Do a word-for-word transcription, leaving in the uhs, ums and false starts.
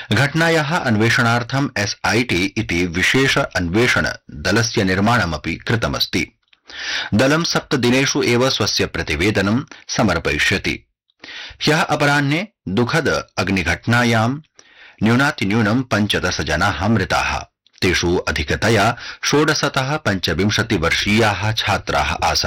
घटनायाः अन्वेषणार्थं एसआईटी इति विशेष अन्वेषण दलस्य निर्माणमपि कृतमस्ति। दलं सप्तदिनेषु एव स्वस्य प्रतिवेदनं समर्पयिष्यति। ह्यः अपराह्ने दुःखद अग्निघटनायां न्यूनातिन्यूनं पञ्चदश जनाः मृताः। तेषु अधिकतया षोडशतः पञ्चविंशति वर्षीयाः छात्राः आसन्।